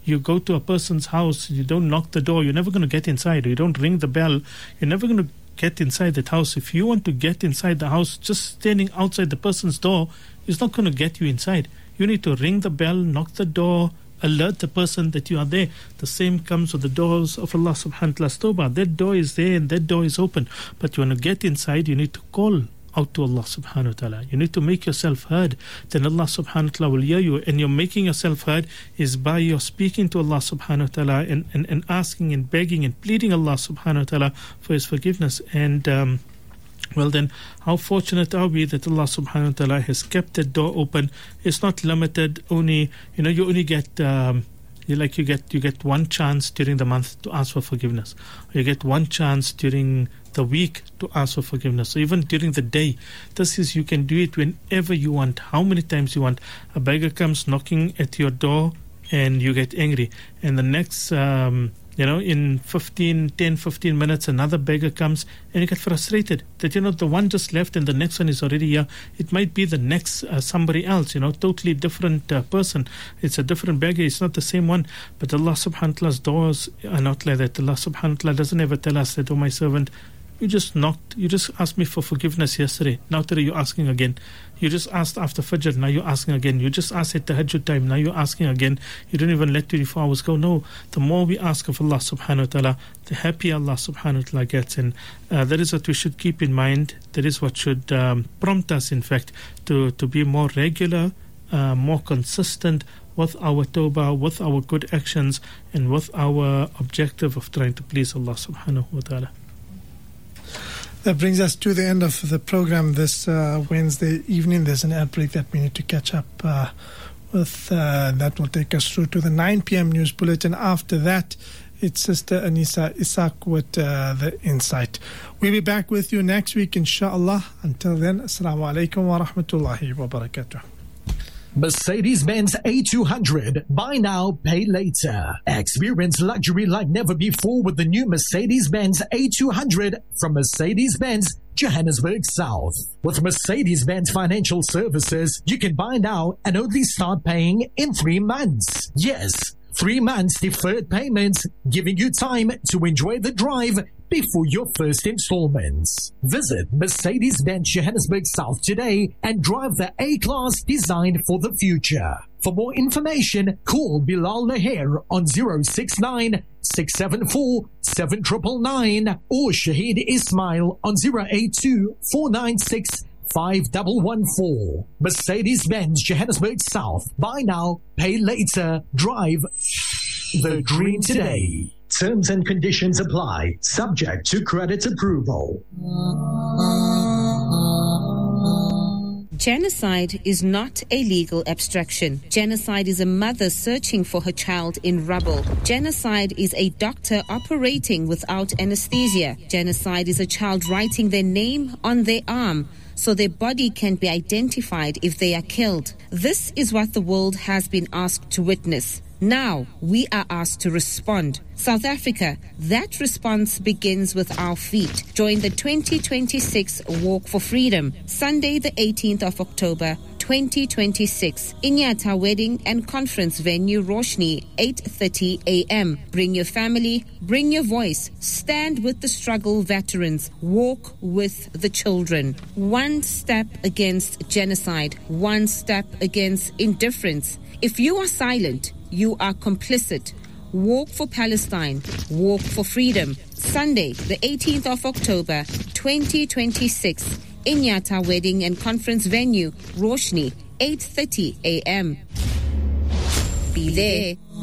you go to a person's house, you don't knock the door, you're never going to get inside. You don't ring the bell, you're never going to get inside that house. If you want to get inside the house, just standing outside the person's door is not going to get you inside. You need to ring the bell, knock the door, alert the person that you are there. The same comes with the doors of Allah subhanahu wa ta'ala. That door is there and that door is open. But you want to get inside, you need to call out to Allah subhanahu wa ta'ala. You need to make yourself heard. Then Allah subhanahu wa ta'ala will hear you. And you're making yourself heard is by your speaking to Allah subhanahu wa ta'ala and asking and begging and pleading Allah subhanahu wa ta'ala for His forgiveness. And well then, how fortunate are we that Allah subhanahu wa ta'ala has kept that door open. It's not limited, only, you only get you get one chance during the month to ask for forgiveness. You get one chance during the week to ask for forgiveness. So even during the day, this is, you can do it whenever you want, how many times you want. A beggar comes knocking at your door and you get angry, and the next in 10-15 minutes, another beggar comes and you get frustrated that, the one just left and the next one is already here. It might be the next somebody else, totally different person. It's a different beggar, it's not the same one. But Allah subhanahu wa ta'ala's doors are not like that. Allah subhanahu wa ta'ala doesn't ever tell us that, oh my servant, you just knocked, you just asked me for forgiveness yesterday, now today you're asking again. You just asked after Fajr, now you're asking again. You just asked at the Tahajjud time, now you're asking again. You didn't even let 24 hours go. No, the more we ask of Allah subhanahu wa ta'ala, the happier Allah subhanahu wa ta'ala gets. And that is what we should keep in mind. That is what should prompt us, in fact, to be more regular, more consistent with our tawbah, with our good actions, and with our objective of trying to please Allah subhanahu wa ta'ala. That brings us to the end of the program this Wednesday evening. There's an ad break that we need to catch up with. That will take us through to the 9 p.m. news bulletin. After that, it's Sister Anisa Isaac with the Insight. We'll be back with you next week, inshallah. Until then, Assalamu alaikum wa rahmatullahi wa barakatuh. Mercedes-Benz A200. Buy now, pay later. Experience luxury like never before with the new Mercedes-Benz A200 from Mercedes-Benz Johannesburg South. With Mercedes-Benz Financial Services, you can buy now and only start paying in 3 months. Yes, 3 months deferred payments, giving you time to enjoy the drive before your first installments. Visit Mercedes-Benz Johannesburg South today and drive the A-Class designed for the future. For more information, call Bilal Laher on 069-674-7999 or Shahid Ismail on 082-496-5114. Mercedes-Benz Johannesburg South. Buy now, pay later. Drive the dream today. Terms and conditions apply. Subject to credit approval. Genocide is not a legal abstraction. Genocide is a mother searching for her child in rubble. Genocide is a doctor operating without anesthesia. Genocide is a child writing their name on their arm so their body can be identified if they are killed. This is what the world has been asked to witness. Now, we are asked to respond. South Africa, that response begins with our feet. Join the 2026 Walk for Freedom, Sunday the 18th of October, 2026. Inyata Wedding and Conference Venue, Roshni, 8:30 a.m. Bring your family, bring your voice. Stand with the struggle veterans. Walk with the children. One step against genocide. One step against indifference. If you are silent, you are complicit. Walk for Palestine. Walk for freedom. Sunday, the 18th of October, 2026. Inyata Wedding and Conference Venue, Roshni, 8:30 a.m. Be there.